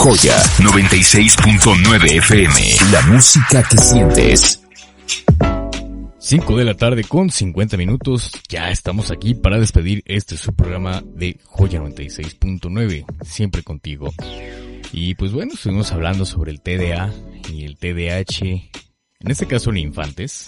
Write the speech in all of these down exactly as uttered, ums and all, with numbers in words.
Joya noventa y seis punto nueve F M. La música que sientes. cinco de la tarde con cincuenta minutos. Ya estamos aquí para despedir este su programa de Joya noventa y seis punto nueve. Siempre contigo. Y pues bueno, estuvimos hablando sobre el T D A y el T D A H. En este caso en infantes.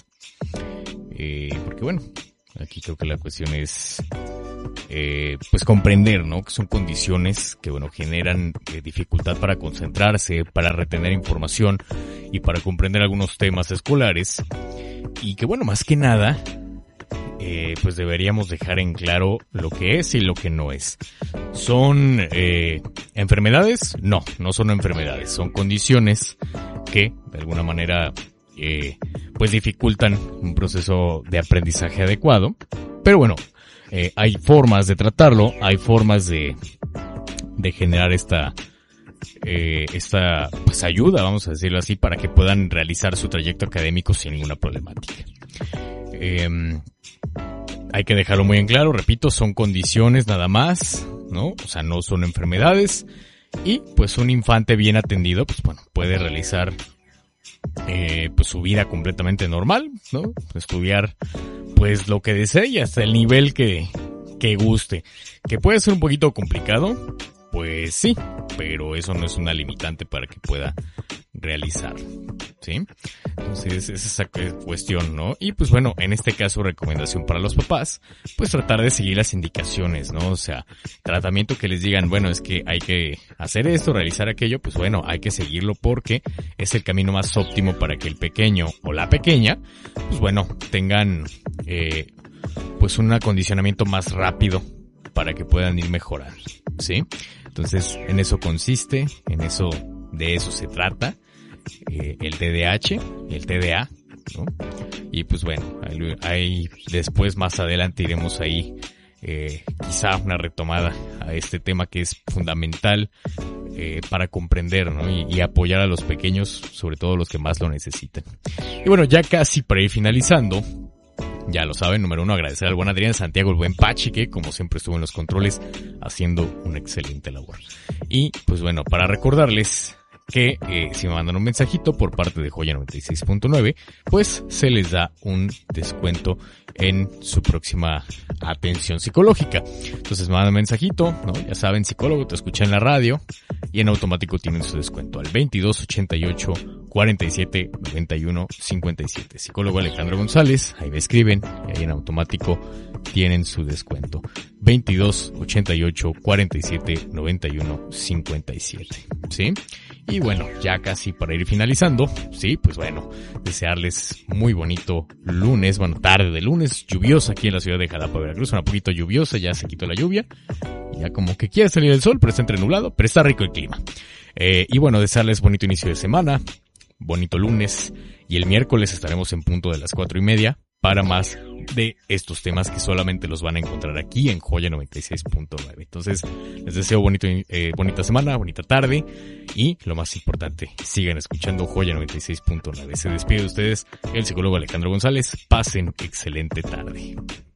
Eh, porque bueno, aquí creo que la cuestión es eh, pues comprender, ¿no? Que son condiciones que bueno generan eh, dificultad para concentrarse, para retener información y para comprender algunos temas escolares. Y que bueno, más que nada, eh, pues deberíamos dejar en claro lo que es y lo que no es. ¿Son eh, enfermedades? No, no son enfermedades. Son condiciones que de alguna manera eh, pues dificultan un proceso de aprendizaje adecuado. Pero bueno, eh, hay formas de tratarlo, hay formas de, de generar esta... Eh, esta pues ayuda, vamos a decirlo así, para que puedan realizar su trayecto académico sin ninguna problemática. Eh, hay que dejarlo muy en claro, repito, son condiciones nada más, ¿no? O sea, no son enfermedades y pues un infante bien atendido, pues bueno, puede realizar eh, pues su vida completamente normal, ¿no? Estudiar pues lo que desee y hasta el nivel que, que guste. Que puede ser un poquito complicado, pues sí, pero eso no es una limitante para que pueda realizar, ¿sí? Entonces es esa cuestión, ¿no? Y pues bueno, en este caso recomendación para los papás, pues tratar de seguir las indicaciones, ¿no? O sea, tratamiento que les digan, bueno, es que hay que hacer esto, realizar aquello, pues bueno, hay que seguirlo porque es el camino más óptimo para que el pequeño o la pequeña, pues bueno, tengan eh, pues un acondicionamiento más rápido para que puedan ir mejorando, ¿sí? Entonces, en eso consiste, en eso, de eso se trata, eh, el T D A H, el T D A, ¿no? Y pues bueno, ahí, ahí después más adelante iremos ahí, eh, quizá una retomada a este tema que es fundamental, eh, para comprender, ¿no? Y, y apoyar a los pequeños, sobre todo los que más lo necesitan. Y bueno, ya casi para ir finalizando, ya lo saben, número uno, agradecer al buen Adrián Santiago, el buen Pachi, que como siempre estuvo en los controles haciendo una excelente labor. Y pues bueno, para recordarles que eh, si me mandan un mensajito por parte de Joya noventa y seis punto nueve, pues se les da un descuento en su próxima atención psicológica. Entonces me mandan un mensajito, ¿no? Ya saben, psicólogo, te escucha en la radio y en automático tienen su descuento al veintidós ochenta y ocho cuarenta y siete noventa y uno cincuenta y siete. Psicólogo Alejandro González, ahí me escriben y ahí en automático tienen su descuento. veintidós ochenta y ocho cuarenta y siete noventa y uno cincuenta y siete. ¿Sí? Y bueno, ya casi para ir finalizando, sí, pues bueno, desearles muy bonito lunes, bueno, tarde de lunes, lluviosa aquí en la ciudad de Jalapa, Veracruz, una poquito lluviosa, ya se quitó la lluvia, y ya como que quiere salir el sol, pero está entre nublado, pero está rico el clima. Eh, y bueno, desearles bonito inicio de semana, bonito lunes, y el miércoles estaremos en punto de las cuatro y media para más de estos temas que solamente los van a encontrar aquí en Joya noventa y seis punto nueve. Entonces, les deseo bonito, eh, bonita semana, bonita tarde y lo más importante, sigan escuchando Joya noventa y seis punto nueve. Se despide de ustedes el psicólogo Alejandro González. Pasen excelente tarde.